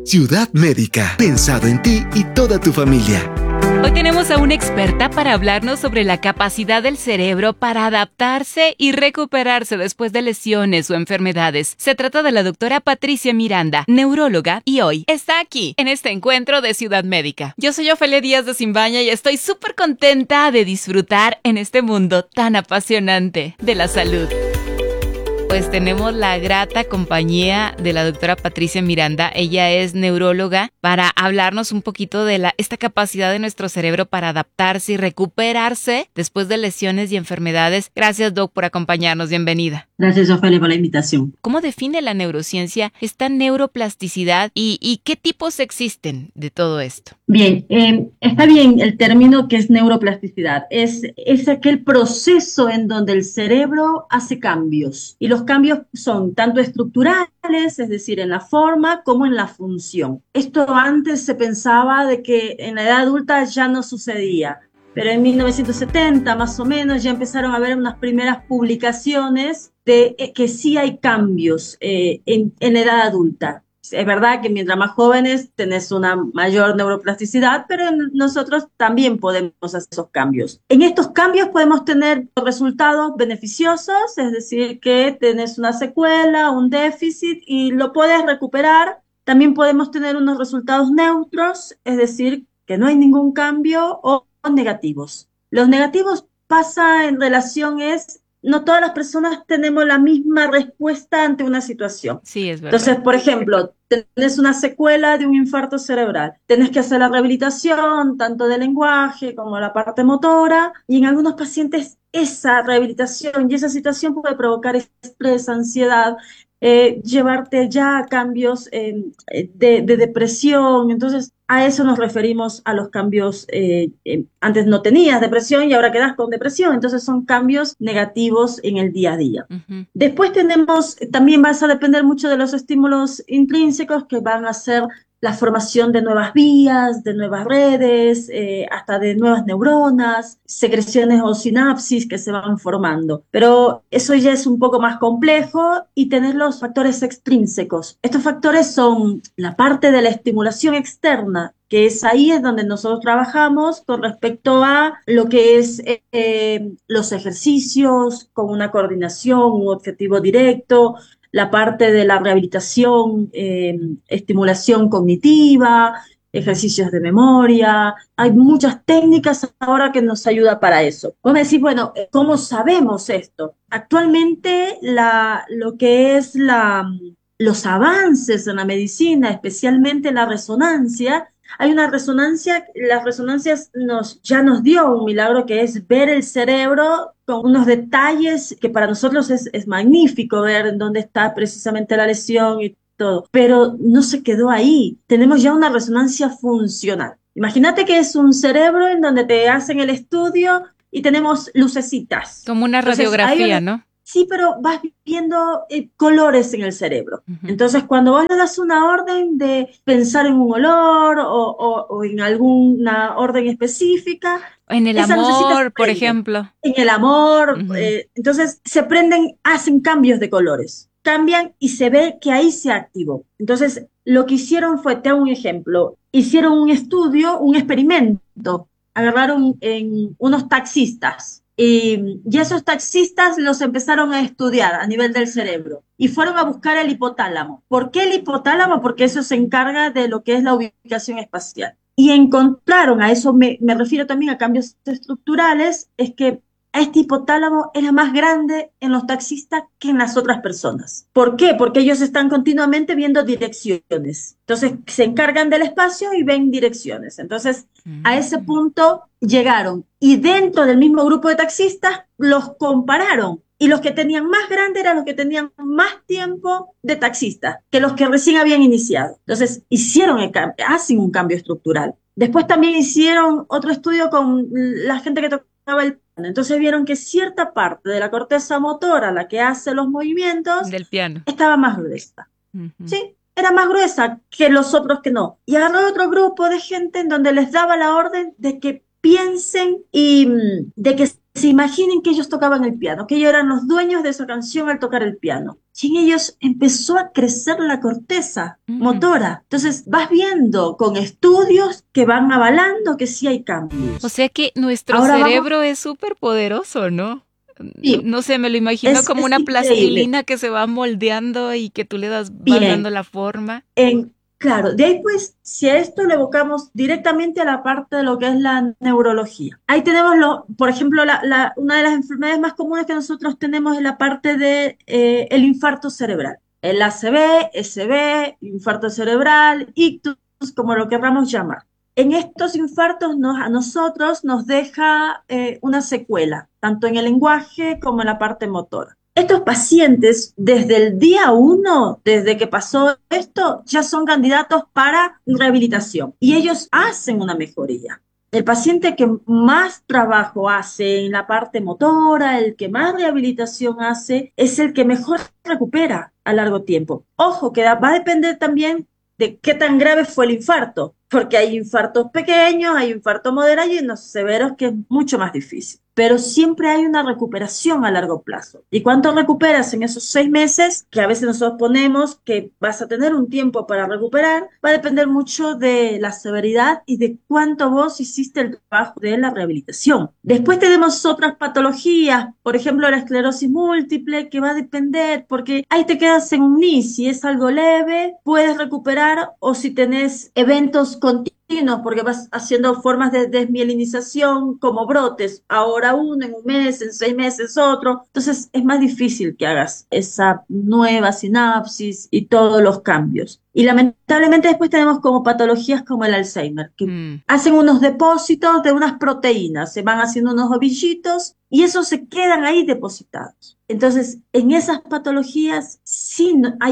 Ciudad Médica, pensado en ti y toda tu familia. Hoy tenemos a una experta para hablarnos sobre la capacidad del cerebro para adaptarse y recuperarse después de lesiones o enfermedades. Se trata de la doctora Patricia Miranda, neuróloga, y hoy está aquí, en este encuentro de Ciudad Médica. Yo soy Ofelia Díaz de Simbaña y estoy súper contenta de disfrutar en este mundo tan apasionante de la salud. Pues tenemos la grata compañía de la doctora Patricia Miranda. Ella es neuróloga para hablarnos un poquito de esta capacidad de nuestro cerebro para adaptarse y recuperarse después de lesiones y enfermedades. Gracias, Doc, por acompañarnos. Bienvenida. Gracias, Ofelia, por la invitación. ¿Cómo define la neurociencia esta neuroplasticidad y qué tipos existen de todo esto? Bien, está bien el término que es neuroplasticidad. Es aquel proceso en donde el cerebro hace cambios. Y los cambios son tanto estructurales, es decir, en la forma, como en la función. Esto antes se pensaba de que en la edad adulta ya no sucedía. Pero en 1970, más o menos, ya empezaron a haber unas primeras publicaciones de que sí hay cambios en la edad adulta. Es verdad que mientras más jóvenes tenés una mayor neuroplasticidad, pero nosotros también podemos hacer esos cambios. En estos cambios podemos tener resultados beneficiosos, es decir, que tenés una secuela, un déficit y lo puedes recuperar. También podemos tener unos resultados neutros, es decir, que no hay ningún cambio, o negativos. Los negativos pasa en relación no todas las personas tenemos la misma respuesta ante una situación. Sí, es verdad. Entonces, por ejemplo, tenés una secuela de un infarto cerebral, tenés que hacer la rehabilitación, tanto del lenguaje como la parte motora, y en algunos pacientes esa rehabilitación y esa situación puede provocar estrés, ansiedad, llevarte ya a cambios de depresión. Entonces, a eso nos referimos a los cambios. Antes no tenías depresión y ahora quedas con depresión. Entonces, son cambios negativos en el día a día. Uh-huh. Después también vas a depender mucho de los estímulos intrínsecos que van a ser la formación de nuevas vías, de nuevas redes, hasta de nuevas neuronas, secreciones o sinapsis que se van formando. Pero eso ya es un poco más complejo, y tener los factores extrínsecos. Estos factores son la parte de la estimulación externa, que ahí es donde nosotros trabajamos con respecto a lo que es los ejercicios con una coordinación, un objetivo directo, la parte de la rehabilitación, estimulación cognitiva, ejercicios de memoria. Hay muchas técnicas ahora que nos ayudan para eso. Vos me decís, bueno, ¿cómo sabemos esto? Actualmente lo que es los avances en la medicina, especialmente la resonancia, hay una resonancia, las resonancias ya nos dio un milagro, que es ver el cerebro con unos detalles que para nosotros es magnífico ver en dónde está precisamente la lesión y todo, pero no se quedó ahí. Tenemos ya una resonancia funcional. Imagínate que es un cerebro en donde te hacen el estudio y tenemos lucecitas. Como una radiografía, ¿no? Sí, pero vas viendo colores en el cerebro. Uh-huh. Entonces, cuando vos le das una orden de pensar en un olor o en alguna orden específica. En el amor, por ejemplo. En el amor. Uh-huh. Entonces, se prenden, hacen cambios de colores. Cambian y se ve que ahí se activó. Entonces, lo que hicieron fue, te hago un ejemplo, hicieron un estudio, un experimento. Agarraron en unos taxistas. Y esos taxistas los empezaron a estudiar a nivel del cerebro y fueron a buscar el hipotálamo. ¿Por qué el hipotálamo? Porque eso se encarga de lo que es la ubicación espacial. Y encontraron, a eso me refiero también a cambios estructurales, es que este hipotálamo era más grande en los taxistas que en las otras personas. ¿Por qué? Porque ellos están continuamente viendo direcciones. Entonces se encargan del espacio y ven direcciones. Entonces a ese punto llegaron. Y dentro del mismo grupo de taxistas los compararon. Y los que tenían más grande eran los que tenían más tiempo de taxista que los que recién habían iniciado. Entonces hacen un cambio estructural. Después también hicieron otro estudio con la gente que tocaba el piano. Entonces vieron que cierta parte de la corteza motora, la que hace los movimientos, del piano, estaba más gruesa. Uh-huh. Sí, era más gruesa que los otros que no. Y agarró otro grupo de gente en donde les daba la orden de que piensen y de que se imaginen que ellos tocaban el piano, que ellos eran los dueños de esa canción al tocar el piano. Y en ellos empezó a crecer la corteza motora. Entonces vas viendo con estudios que van avalando que sí hay cambios. O sea que nuestro Ahora cerebro es súper poderoso, ¿no? Sí, No sé, me lo imagino como es una increíble. plastilina que se va moldeando y que tú vas dando Bien, la forma. claro, de ahí pues, si a esto le evocamos directamente a la parte de lo que es la neurología. Ahí tenemos, por ejemplo, una de las enfermedades más comunes que nosotros tenemos es la parte de el infarto cerebral. El ACV, SB, infarto cerebral, ictus, como lo querramos llamar. En estos infartos a nosotros nos deja una secuela, tanto en el lenguaje como en la parte motora. Estos pacientes, desde el día uno, desde que pasó esto, ya son candidatos para rehabilitación y ellos hacen una mejoría. El paciente que más trabajo hace en la parte motora, el que más rehabilitación hace, es el que mejor recupera a largo tiempo. Ojo, que va a depender también de qué tan grave fue el infarto, porque hay infartos pequeños, hay infartos moderados y unos severos que es mucho más difícil. Pero siempre hay una recuperación a largo plazo. ¿Y cuánto recuperas en esos 6 meses? Que a veces nosotros ponemos que vas a tener un tiempo para recuperar, va a depender mucho de la severidad y de cuánto vos hiciste el trabajo de la rehabilitación. Después tenemos otras patologías, por ejemplo la esclerosis múltiple, que va a depender, porque ahí te quedas en un NI, si es algo leve, puedes recuperar, o si tenés eventos continuos, porque vas haciendo formas de desmielinización como brotes, ahora uno, en un mes, en 6 meses otro, entonces es más difícil que hagas esa nueva sinapsis y todos los cambios. Y lamentablemente después tenemos como patologías como el Alzheimer, que hacen unos depósitos de unas proteínas, se van haciendo unos ovillitos y esos se quedan ahí depositados. Entonces, en esas patologías sí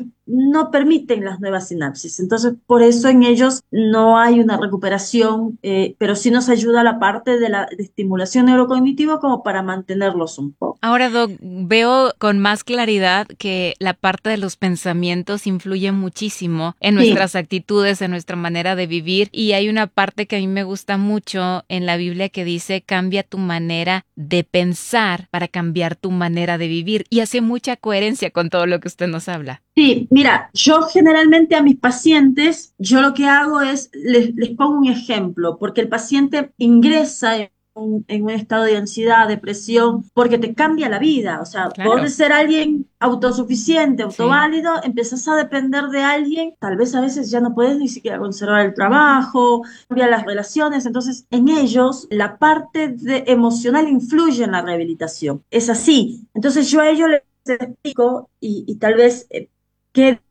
no permiten las nuevas sinapsis. Entonces, por eso en ellos no hay una recuperación, pero sí nos ayuda la parte de estimulación neurocognitiva como para mantenerlos un poco. Ahora, Doc, veo con más claridad que la parte de los pensamientos influye muchísimo en nuestras actitudes, en nuestra manera de vivir, y hay una parte que a mí me gusta mucho en la Biblia que dice: cambia tu manera de pensar para cambiar tu manera de vivir, y hace mucha coherencia con todo lo que usted nos habla. Sí, mira, yo generalmente a mis pacientes, yo lo que hago es, les pongo un ejemplo, porque el paciente ingresa en un estado de ansiedad, depresión, porque te cambia la vida. O sea, Claro. vos de ser alguien autosuficiente, Sí. autoválido, empezás a depender de alguien, tal vez a veces ya no puedes ni siquiera conservar el trabajo, cambia las relaciones, entonces en ellos la parte emocional influye en la rehabilitación. Es así. Entonces yo a ellos les explico y tal vez que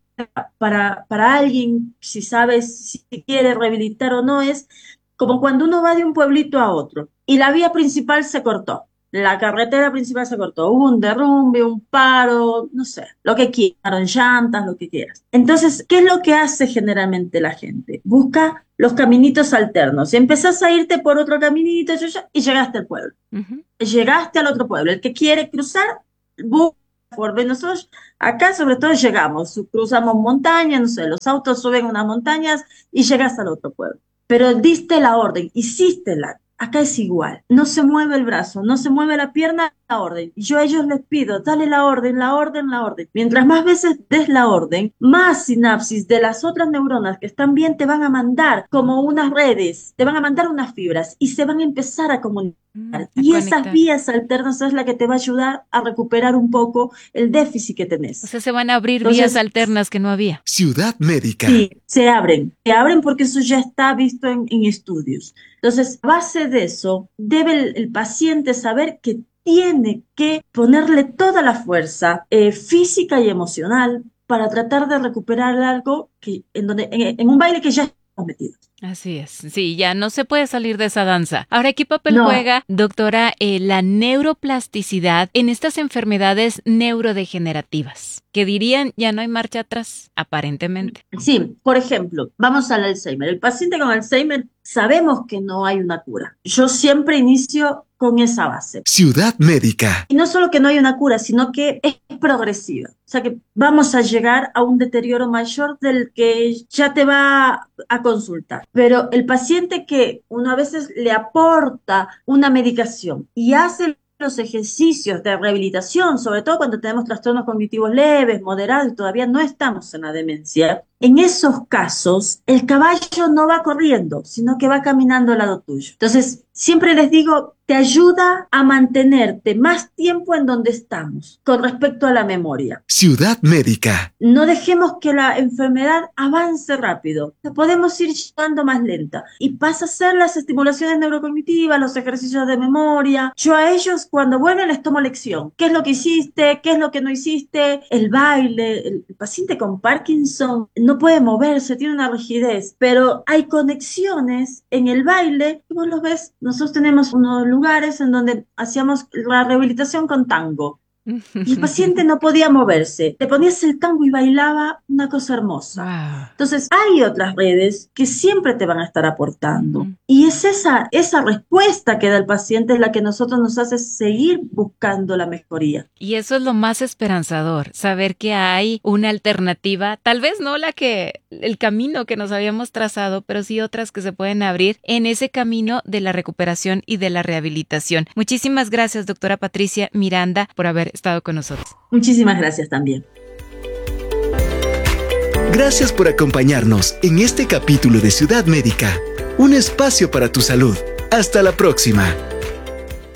para alguien, si sabes si quiere rehabilitar o no, es como cuando uno va de un pueblito a otro y la vía principal se cortó, la carretera principal se cortó, hubo un derrumbe, un paro, no sé, lo que quieran, llantas, lo que quieras. Entonces, ¿qué es lo que hace generalmente la gente? Busca los caminitos alternos. Y empezás a irte por otro caminito y llegaste al pueblo. Llegaste al otro pueblo. El que quiere cruzar, busca por nosotros acá sobre todo llegamos, cruzamos montañas, no sé, los autos suben unas montañas y llegas al otro pueblo. Pero diste la orden, hicístela. Acá es igual. No se mueve el brazo, no se mueve la pierna, la orden. Yo a ellos les pido, dale la orden, la orden, la orden. Mientras más veces des la orden, más sinapsis de las otras neuronas que están bien te van a mandar como unas redes, te van a mandar unas fibras y se van a empezar a comunicar. Y esas vías alternas es la que te va a ayudar a recuperar un poco el déficit que tenés. O sea, se van a abrir vías alternas que no había. Ciudad Médica. Sí, se abren porque eso ya está visto en estudios. Entonces, a base de eso, debe el paciente saber que tiene que ponerle toda la fuerza física y emocional para tratar de recuperar algo en un baile que ya estamos metidos. Así es, sí, ya no se puede salir de esa danza. Ahora, ¿qué papel juega, doctora, la neuroplasticidad en estas enfermedades neurodegenerativas? Que dirían, ya no hay marcha atrás, aparentemente. Sí, por ejemplo, vamos al Alzheimer. El paciente con Alzheimer sabemos que no hay una cura. Yo siempre inicio con esa base. Ciudad Médica. Y no solo que no hay una cura, sino que es progresiva. O sea que vamos a llegar a un deterioro mayor del que ya te va a consultar. Pero el paciente que uno a veces le aporta una medicación y hace los ejercicios de rehabilitación, sobre todo cuando tenemos trastornos cognitivos leves, moderados y todavía no estamos en la demencia, en esos casos el caballo no va corriendo, sino que va caminando al lado tuyo. Entonces, siempre les digo, te ayuda a mantenerte más tiempo en donde estamos con respecto a la memoria. Ciudad Médica. No dejemos que la enfermedad avance rápido. La podemos ir llevando más lenta. Y pasa a ser las estimulaciones neurocognitivas, los ejercicios de memoria. Yo a ellos cuando vuelven les tomo lección. ¿Qué es lo que hiciste? ¿Qué es lo que no hiciste? El baile. El paciente con Parkinson no puede moverse, tiene una rigidez. Pero hay conexiones en el baile. Y vos los ves. Nosotros tenemos unos lugares en donde hacíamos la rehabilitación con tango. Y el paciente no podía moverse. Le ponías el tango y bailaba una cosa hermosa. Wow. Entonces, hay otras redes que siempre te van a estar aportando. Y es esa respuesta que da el paciente es la que nosotros nos hace seguir buscando la mejoría. Y eso es lo más esperanzador, saber que hay una alternativa, tal vez no el camino que nos habíamos trazado, pero sí otras que se pueden abrir en ese camino de la recuperación y de la rehabilitación. Muchísimas gracias, doctora Patricia Miranda, por haber estado con nosotros. Muchísimas gracias también. Gracias por acompañarnos en este capítulo de Ciudad Médica, un espacio para tu salud. Hasta la próxima.